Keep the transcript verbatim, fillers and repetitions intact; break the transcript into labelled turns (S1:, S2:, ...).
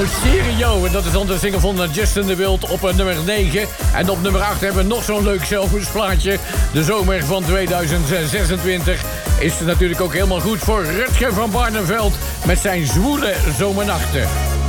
S1: Oh, stereo. En dat is dan de single van Justin de Wild op uh, nummer negen. En op nummer acht hebben we nog zo'n leuk zomersplaatje. De zomer van tweeduizend zesentwintig is natuurlijk ook helemaal goed voor Rutger van Barneveld met zijn zwoele zomernachten.